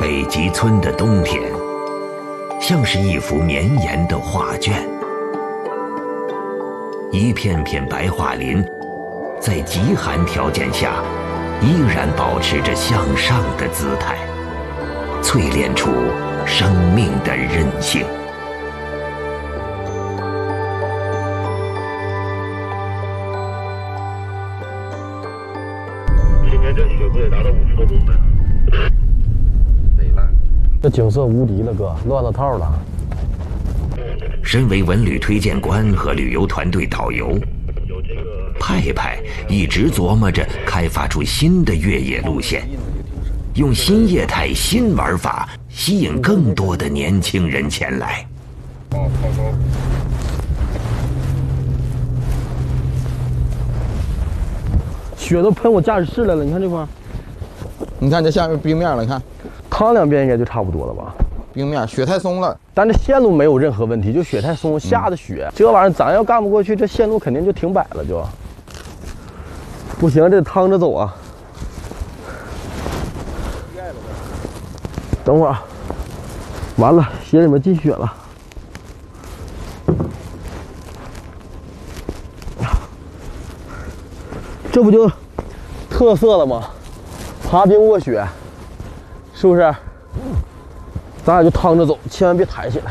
北极村的冬天，像是一幅绵延的画卷，一片片白桦林，在极寒条件下，依然保持着向上的姿态，淬炼出生命的韧性。 今天这雪不得达到50多度呢。 得了，这景色无敌了，哥，乱了套了。 身为文旅推荐官和旅游团队导游，派派一直琢磨着开发出新的越野路线，用新业态、新玩法吸引更多的年轻人前来。 雪都喷我驾驶室来了，你看这块， 你看这下面冰面了，你看， 趟两遍应该就差不多了吧？ 冰面雪太松了， 但这线路没有任何问题，就雪太松，下的雪，这玩意儿咱要干不过去，这线路肯定就停摆了就。不行，这得趟着走啊。等会儿，完了，鞋里面进雪了。这不就特色了吗？爬冰卧雪，是不是？咱俩就趟着走，千万别抬起来。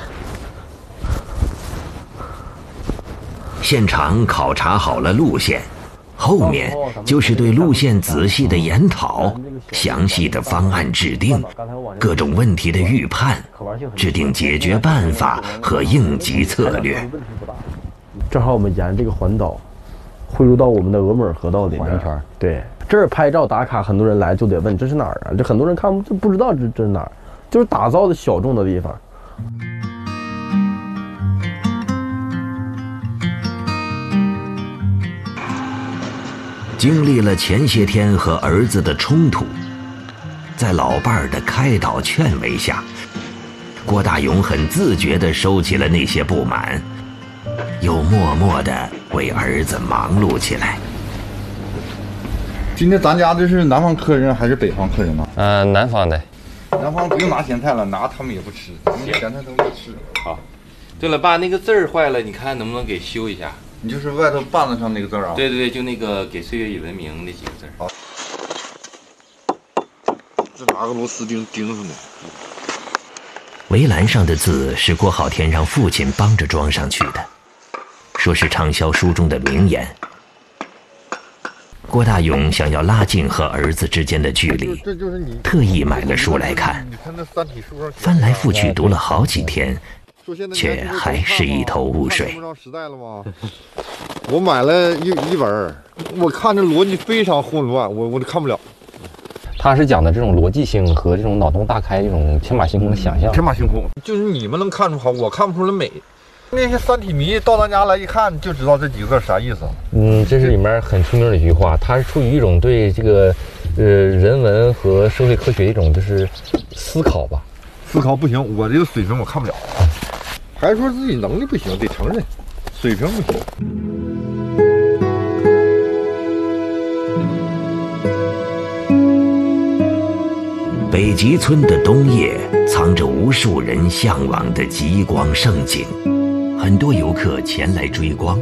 现场考察好了路线，后面就是对路线仔细的研讨，详细的方案制定，各种问题的预判，制定解决办法和应急策略。 正好我们沿这个环岛汇入到我们的俄木尔河道里面一圈。对，这儿拍照打卡，很多人来就得问这是哪儿啊？这很多人看不知道这是哪儿，就是打造的小众的地方。 经历了前些天和儿子的冲突，在老伴儿的开导劝慰下，郭大勇很自觉地收起了那些不满，又默默地为儿子忙碌起来。 今天咱家这是南方客人还是北方客人呢？ 南方的。 南方不用拿咸菜了，拿他们也不吃，咱们咸菜都不吃。 好。对了，爸，那个字儿坏了，你看能不能给修一下？ 你就是外头bàn子上那个字啊？ 对对对，就那个给岁月已文明那几个字。 好。这拿个螺丝钉钉上的。 围栏上的字是郭浩天让父亲帮着装上去的，说是畅销书中的名言。郭大勇想要拉近和儿子之间的距离，特意买了书来看，翻来覆去读了好几天，却还是一头雾水。 我买了一本，我看这逻辑非常混乱，我都看不了。 他是讲的这种逻辑性和这种脑洞大开、这种天马行空的想象。 天马行空，就是你们能看出好，我看不出来美。那些三体迷到咱家来一看就知道这几个字啥意思。 这是里面很出名的一句话，它是出于一种对这个人文和社会科学的一种就是思考吧。 思考不行，我这个水平我看不了。还说自己能力不行，得承认，水平不行。 北极村的冬夜藏着无数人向往的极光盛景，很多游客前来追光。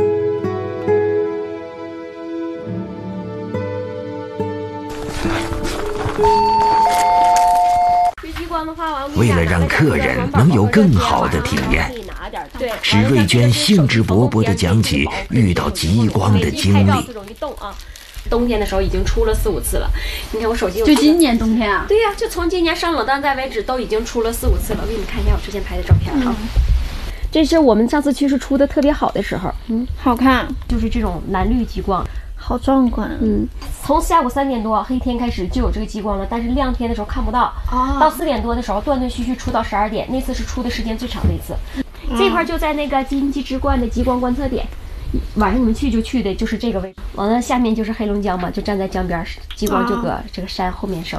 为了让客人能有更好的体验，史瑞娟兴致勃勃地讲起遇到极光的经历。 冬天的时候已经出了4、5次了，你看我手机有就今年冬天啊？ 对呀，就从今年上冷淡再为止，都已经出了4、5次了。我给你们看一下我之前拍的照片啊。这是我们上次去是出的特别好的时候， 好看， 就是这种蓝绿极光， 好壮观。 从下午3点多黑天开始就有这个极光了，但是亮天的时候看不到，到4点多的时候断断续续出到12点，那次是出的时间最长的一次。这块就在那个金鸡之冠的极光观测点。晚上你们去就去的就是这个位置，完了下面就是黑龙江嘛，就站在江边，极光就搁这个山后面升。